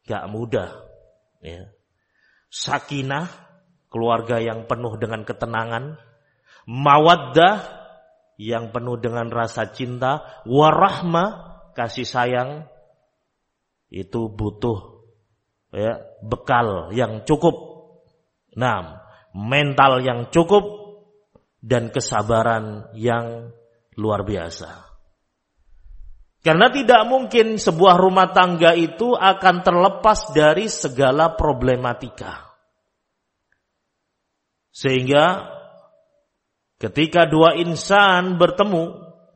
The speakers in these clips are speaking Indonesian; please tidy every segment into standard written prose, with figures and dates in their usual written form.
Gak mudah. Ya. Sakinah, keluarga yang penuh dengan ketenangan. Mawaddah, yang penuh dengan rasa cinta. Warahmah, kasih sayang. Itu butuh ya, bekal yang cukup. Nah, mental yang cukup dan kesabaran yang luar biasa. Karena tidak mungkin sebuah rumah tangga itu akan terlepas dari segala problematika. Sehingga ketika dua insan bertemu,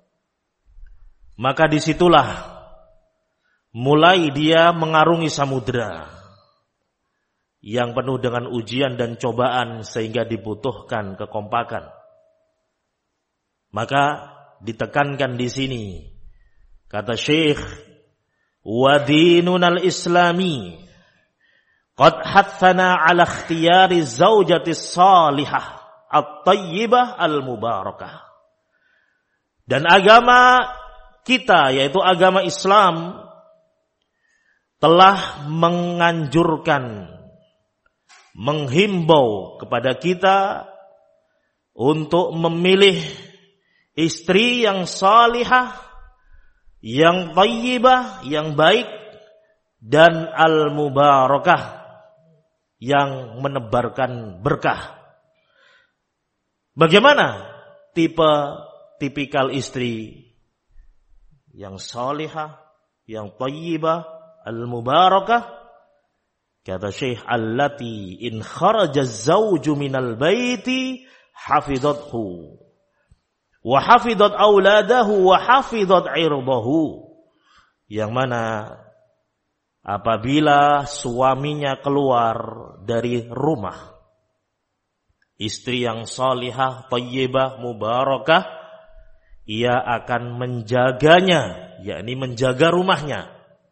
maka disitulah mulai dia mengarungi samudera yang penuh dengan ujian dan cobaan sehingga dibutuhkan kekompakan. Maka ditekankan di sini. Kata Syekh, wa dinunal islami qad hathana ala ikhtiyari zaujati salihah at-tayyibah al-mubarakah. Dan agama kita, yaitu agama Islam, telah menganjurkan, menghimbau kepada kita untuk memilih istri yang salihah, yang thayyibah, yang baik, dan al-mubarakah, yang menebarkan berkah. Bagaimana tipikal istri yang salihah, yang thayyibah, al-mubarakah? Kata Syekh, allati in kharaja az-zawju minal baiti hafidhathu wa hafidhat auladahu wa hafidhat irdahu. Yang mana apabila suaminya keluar dari rumah, istri yang salihah, thayyibah, mubarakah, ia akan menjaganya, yakni menjaga rumahnya.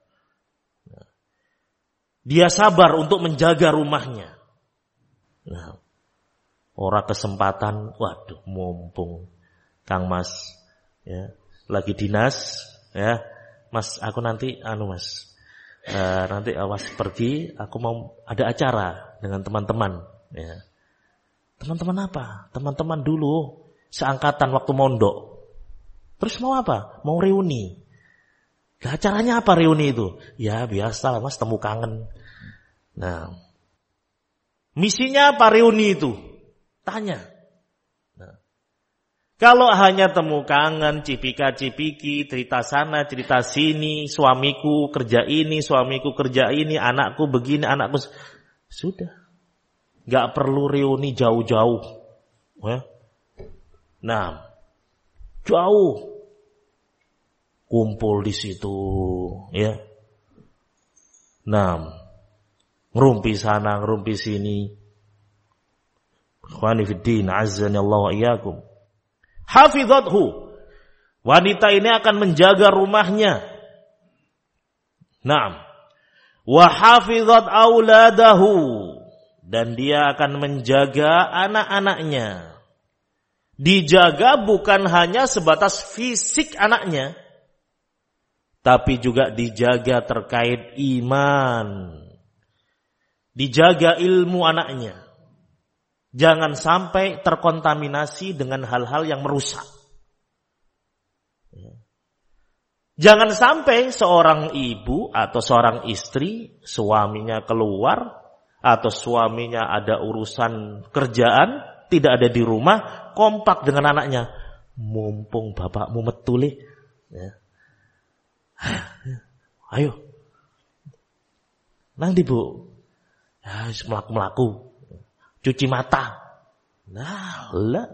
Dia sabar untuk menjaga rumahnya. Nah, ora kesempatan, waduh, mumpung Kang Mas ya, lagi dinas ya. Mas, aku nanti Mas. Nanti awas pergi, aku mau ada acara dengan teman-teman ya. Teman-teman apa? Teman-teman dulu seangkatan waktu mondok. Terus mau apa? Mau reuni. Acaranya apa reuni itu? Ya biasa lah Mas, temu kangen. Nah, misinya apa reuni itu? Tanya. Nah, kalau hanya temu kangen, cipika-cipiki, cerita sana, cerita sini, suamiku kerja ini, anakku begini, anakku sudah. Gak perlu reuni jauh-jauh. Ya. Nah, jauh. Kumpul di situ, ya. Nah, ngerumpi sana, ngerumpi sini. Ikhwani fiddin, azzani Allah wa iyyakum. Hafidhathu. Wanita ini akan menjaga rumahnya. Naam. Wa hafidhat auladahu. Dan dia akan menjaga anak-anaknya. Dijaga bukan hanya sebatas fisik anaknya, tapi juga dijaga terkait iman. Dijaga ilmu anaknya. Jangan sampai terkontaminasi dengan hal-hal yang merusak. Jangan sampai seorang ibu atau seorang istri, suaminya keluar, atau suaminya ada urusan kerjaan, tidak ada di rumah, kompak dengan anaknya. Mumpung bapakmu metulih. Ya. Ayo. Nanti Bu. Ya, melaku-melaku. Cuci mata. Nah.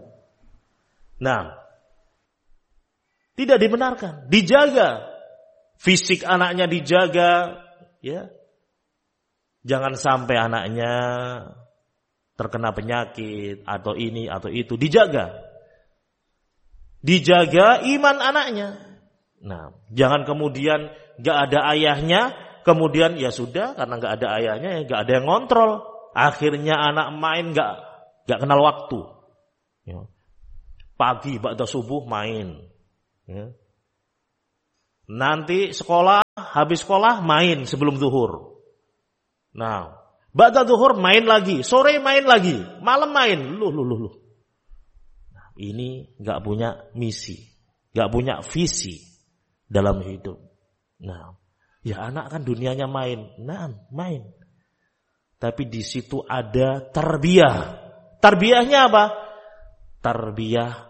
Tidak dibenarkan. Dijaga. Fisik anaknya dijaga. Ya. Jangan sampai anaknya terkena penyakit atau ini atau itu. Dijaga. Dijaga iman anaknya. Nah, jangan kemudian gak ada ayahnya, kemudian ya sudah karena gak ada ayahnya, ya gak ada yang ngontrol. Akhirnya anak main gak kenal waktu. Ya. Pagi ba'da subuh main. Ya. Nanti sekolah, habis sekolah main sebelum zuhur. Nah, ba'da zuhur main lagi, sore main lagi, malam main. Loh. Nah, ini enggak punya misi, enggak punya visi dalam hidup. Nah, ya anak kan dunianya main. Nah, main. Tapi di situ ada tarbiyah. Tarbiyahnya apa? Tarbiyah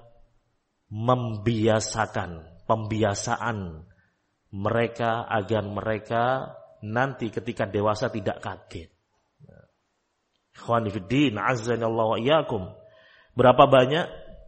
pembiasaan mereka agar mereka nanti ketika dewasa tidak kaget. Ikhwani fiddin, azzanallahu wa iyyakum. Berapa banyak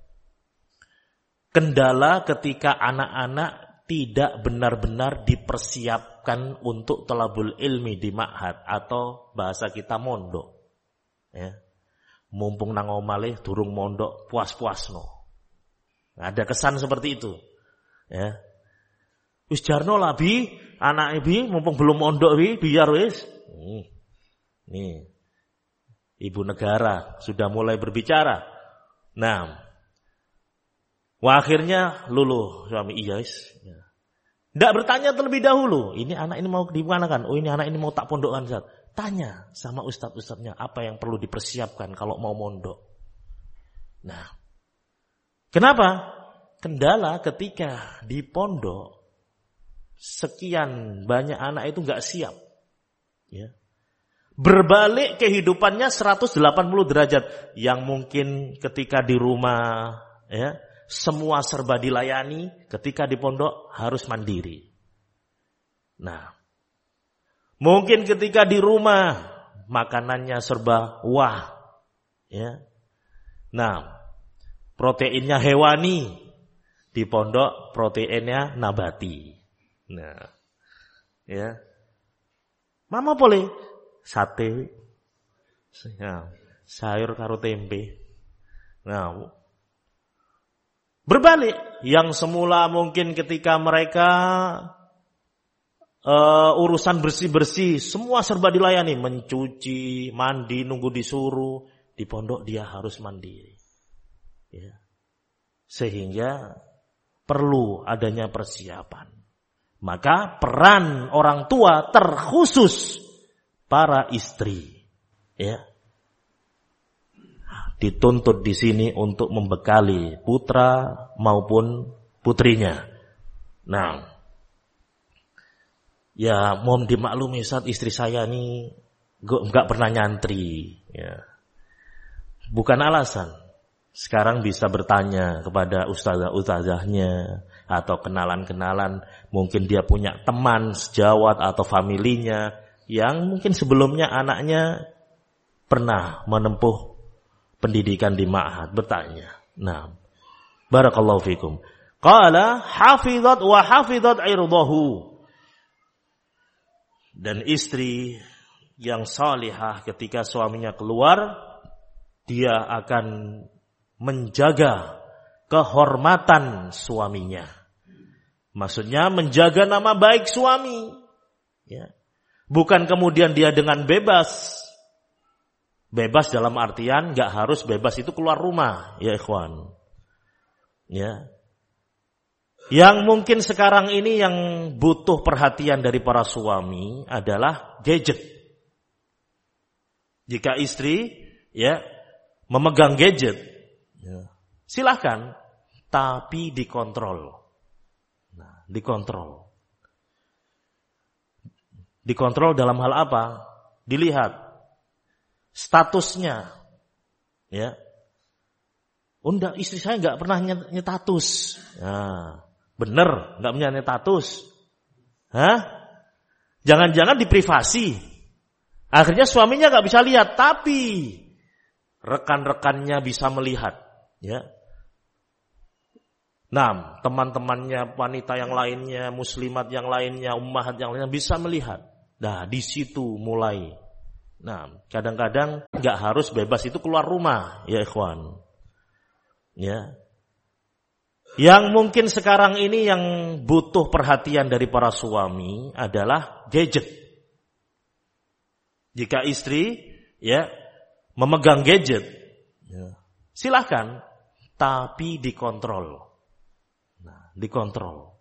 kendala ketika anak-anak tidak benar-benar dipersiapkan untuk thalabul ilmi di ma'had atau bahasa kita mondok. Ya. Mumpung nang omalih durung mondok puas-puasno. Ada kesan seperti itu. Ya. Wis jarno lah bi, anak bi mumpung belum mondok bi, biar wis. Nih. Ibu negara sudah mulai berbicara. Nah. Wah, akhirnya luluh suami iya wis. Tidak bertanya terlebih dahulu. Ini anak ini mau dimanakan? Oh, ini anak ini mau tak pondokkan, Ustaz. Tanya sama ustaz-ustaznya apa yang perlu dipersiapkan kalau mau mondok. Nah. Kenapa? Kendala ketika di pondok sekian banyak anak itu enggak siap. Ya. Berbalik kehidupannya 180 derajat. Yang mungkin ketika di rumah ya, semua serba dilayani, ketika di pondok harus mandiri. Nah, mungkin ketika di rumah makanannya serba wah. Ya. Nah, proteinnya hewani, di pondok proteinnya nabati. Nah, ya. Mama boleh sate, ya, sayur karo tempe. Nah, berbalik, yang semula mungkin ketika mereka urusan bersih-bersih, semua serba dilayani, mencuci, mandi, nunggu disuruh, di pondok dia harus mandiri. Ya. Sehingga perlu adanya persiapan. Maka peran orang tua terkhusus para istri, ya, dituntut di sini untuk membekali putra maupun putrinya. Nah, ya mohon dimaklumi saat istri saya ini enggak pernah nyantri, ya. Bukan alasan. Sekarang bisa bertanya kepada ustazah-ustazahnya atau kenalan-kenalan, mungkin dia punya teman sejawat atau familinya yang mungkin sebelumnya anaknya pernah menempuh pendidikan di ma'had, bertanya. Nah, barakallahu fikum. Qala hafizat wa hafizat irdahu. Dan istri yang salihah ketika suaminya keluar, dia akan menjaga kehormatan suaminya. Maksudnya menjaga nama baik suami. Ya. Bukan kemudian dia dengan bebas. Bebas dalam artian gak harus bebas itu keluar rumah, ya ikhwan. Ya. Yang mungkin sekarang ini yang butuh perhatian dari para suami adalah gadget. Jika istri ya memegang gadget, ya, silahkan, tapi dikontrol. Nah, dikontrol. Dikontrol dalam hal apa? Dilihat statusnya, ya. Unda istri saya nggak pernah nyetatus. Nah, bener nggak punya nyetatus. Hah? Jangan-jangan di privasi. Akhirnya suaminya nggak bisa lihat, tapi rekan-rekannya bisa melihat. Ya. Nah, teman-temannya, wanita yang lainnya, muslimat yang lainnya, ummahat yang lainnya bisa melihat. Nah, di situ mulai. Nah, kadang-kadang nggak harus bebas itu keluar rumah, ya ikhwan. Ya. Yang mungkin sekarang ini yang butuh perhatian dari para suami adalah gadget. Jika istri ya memegang gadget, ya, silahkan, tapi dikontrol. Nah, dikontrol.